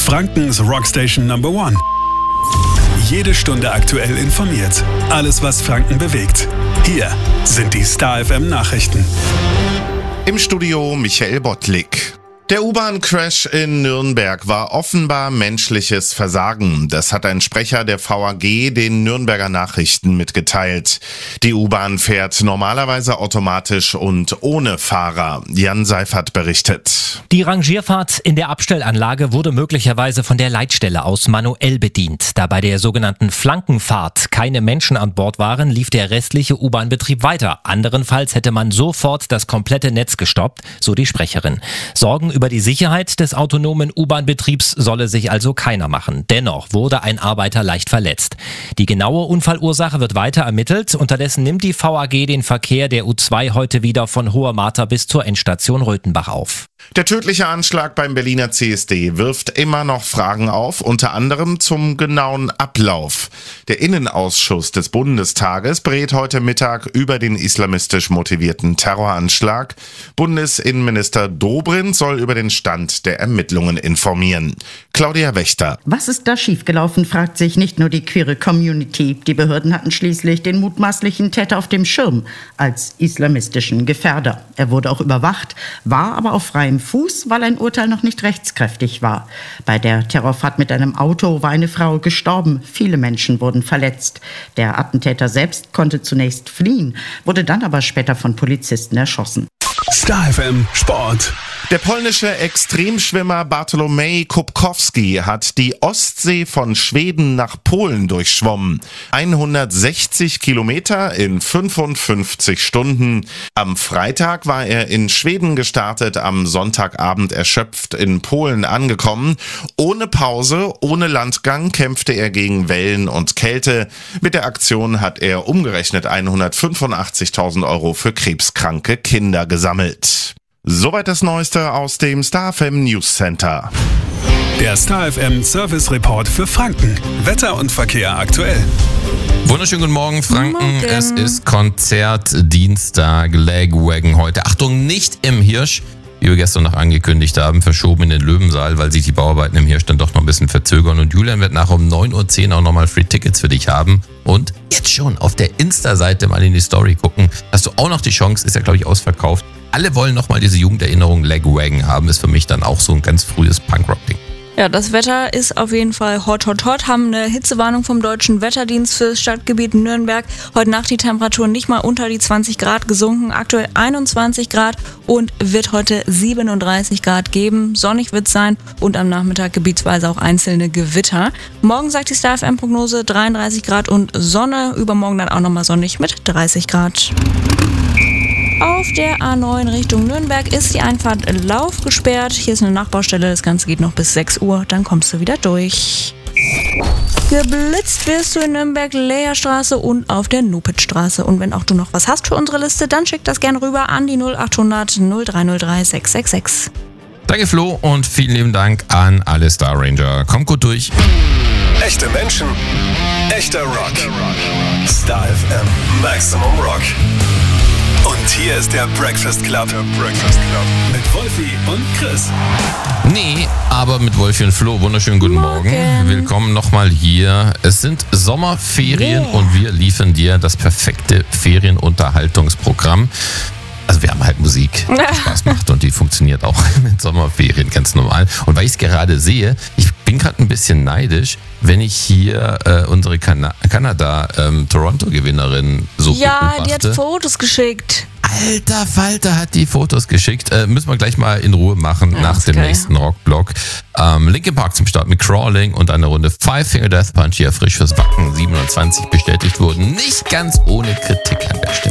Frankens Rockstation Number One. Jede Stunde aktuell informiert. Alles, was Franken bewegt. Hier sind die Star FM Nachrichten. Im Studio Michael Bottlik. Der U-Bahn-Crash in Nürnberg war offenbar menschliches Versagen. Das hat ein Sprecher der VAG den Nürnberger Nachrichten mitgeteilt. Die U-Bahn fährt normalerweise automatisch und ohne Fahrer. Jan Seifert berichtet. Die Rangierfahrt in der Abstellanlage wurde möglicherweise von der Leitstelle aus manuell bedient. Da bei der sogenannten Flankenfahrt keine Menschen an Bord waren, lief der restliche U-Bahn-Betrieb weiter. Anderenfalls hätte man sofort das komplette Netz gestoppt, so die Sprecherin. Sorgen über die Sicherheit des autonomen U-Bahn-Betriebs solle sich also keiner machen. Dennoch wurde ein Arbeiter leicht verletzt. Die genaue Unfallursache wird weiter ermittelt. Unterdessen nimmt die VAG den Verkehr der U2 heute wieder von Hohe Martha bis zur Endstation Röthenbach auf. Der tödliche Anschlag beim Berliner CSD wirft immer noch Fragen auf, unter anderem zum genauen Ablauf. Der Innenausschuss des Bundestages berät heute Mittag über den islamistisch motivierten Terroranschlag. Bundesinnenminister Dobrindt soll über den Stand der Ermittlungen informieren. Claudia Wächter. Was ist da schiefgelaufen, fragt sich nicht nur die queere Community. Die Behörden hatten schließlich den mutmaßlichen Täter auf dem Schirm als islamistischen Gefährder. Er wurde auch überwacht, war aber auf freiem Fuß, weil ein Urteil noch nicht rechtskräftig war. Bei der Terrorfahrt mit einem Auto war eine Frau gestorben. Viele Menschen wurden verletzt. Der Attentäter selbst konnte zunächst fliehen, wurde dann aber später von Polizisten erschossen. Star FM Sport. Der polnische Extremschwimmer Bartłomiej Kubkowski hat die Ostsee von Schweden nach Polen durchschwommen. 160 Kilometer in 55 Stunden. Am Freitag war er in Schweden gestartet, am Sonntagabend erschöpft in Polen angekommen. Ohne Pause, ohne Landgang kämpfte er gegen Wellen und Kälte. Mit der Aktion hat er umgerechnet 185.000 € für krebskranke Kinder gesammelt. Soweit das Neueste aus dem Star FM News Center. Der Star FM Service Report für Franken. Wetter und Verkehr aktuell. Wunderschönen guten Morgen, Franken. Es ist Konzertdienstag, Lagwagon heute. Achtung, nicht im Hirsch, wie wir gestern noch angekündigt haben, verschoben in den Löwensaal, weil sich die Bauarbeiten im Hirsch dann doch noch ein bisschen verzögern. Und Julian wird nachher um 9.10 Uhr auch nochmal Free Tickets für dich haben. Und jetzt schon auf der Insta-Seite mal in die Story gucken. Hast du auch noch die Chance, ist ja glaube ich ausverkauft. Alle wollen nochmal diese Jugenderinnerung Lagwagon haben, ist für mich dann auch so ein ganz frühes Punkrock-Ding. Ja, das Wetter ist auf jeden Fall hot, hot, hot. Haben eine Hitzewarnung vom Deutschen Wetterdienst fürs Stadtgebiet Nürnberg. Heute Nacht die Temperatur nicht mal unter die 20 Grad gesunken. Aktuell 21 Grad und wird heute 37 Grad geben. Sonnig wird es sein und am Nachmittag gebietsweise auch einzelne Gewitter. Morgen sagt die Star FM-Prognose 33 Grad und Sonne. Übermorgen dann auch nochmal sonnig mit 30 Grad. Auf der A9 Richtung Nürnberg ist die Einfahrt Lauf gesperrt. Hier ist eine Nachbaustelle, das Ganze geht noch bis 6 Uhr, dann kommst du wieder durch. Geblitzt wirst du in Nürnberg Leherstraße und auf der Nupitzstraße. Und wenn auch du noch was hast für unsere Liste, dann schick das gerne rüber an die 0800 0303 666. Danke Flo und vielen lieben Dank an alle Star Ranger. Kommt gut durch. Echte Menschen, echter Rock. Star FM Maximum Rock. Und hier ist der Breakfast Club. Mit Wolfi und Chris. Nee, aber mit Wolfi und Flo. Wunderschönen guten Morgen. Willkommen nochmal hier. Es sind Sommerferien und wir liefern dir das perfekte Ferienunterhaltungsprogramm. Also wir haben halt Musik, die Spaß macht und die funktioniert auch mit Sommerferien ganz normal. Und weil ich es gerade sehe, ich bin gerade ein bisschen neidisch, wenn ich hier unsere Kanada-Toronto-Gewinnerin so beobachte. Die hat Fotos geschickt. Alter Falter hat die Fotos geschickt. Müssen wir gleich mal in Ruhe machen nach dem nächsten Rockblock. Linkin Park zum Start mit Crawling und eine Runde Five Finger Death Punch hier frisch fürs Backen 27 bestätigt wurden. Nicht ganz ohne Kritik an der Stelle.